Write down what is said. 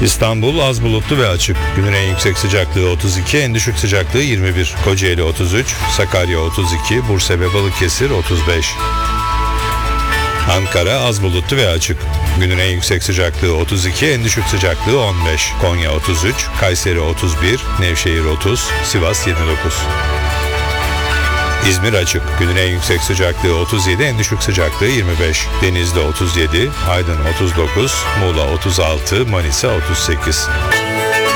İstanbul az bulutlu ve açık. Günün en yüksek sıcaklığı 32, en düşük sıcaklığı 21. Kocaeli 33, Sakarya 32, Bursa ve Balıkesir 35. Ankara az bulutlu ve açık. Günün en yüksek sıcaklığı 32, en düşük sıcaklığı 15. Konya 33, Kayseri 31, Nevşehir 30, Sivas 29. İzmir açık. Günün en yüksek sıcaklığı 37, en düşük sıcaklığı 25. Denizli 37, Aydın 39, Muğla 36, Manisa 38.